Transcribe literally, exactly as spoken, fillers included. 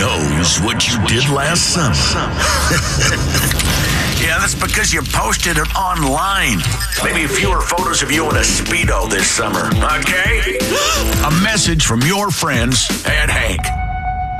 knows what you did last summer. Yeah, that's because you posted it online. Maybe fewer photos of you in a Speedo this summer, okay? A message from your friends and Hank.